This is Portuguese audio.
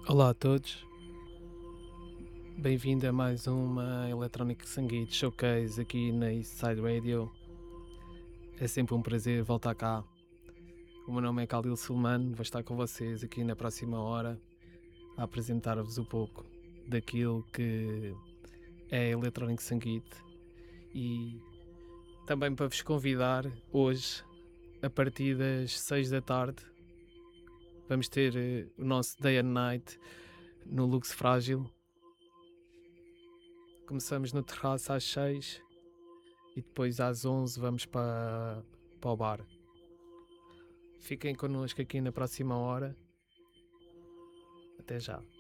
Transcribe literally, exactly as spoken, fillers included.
Olá a todos, bem-vindo a mais uma Electronic Sangeet Showcase aqui na Eastside Radio. É sempre um prazer voltar cá. O meu nome é Khalil Sulman, vou estar com vocês aqui na próxima hora a apresentar-vos um pouco daquilo que é Electronic Sangeet e também para vos convidar hoje, a partir das seis da tarde, vamos ter uh, o nosso Day and Night no Lux Frágil. Começamos no terraço às seis e depois às onze vamos para, para o bar. Fiquem connosco aqui na próxima hora. Até já.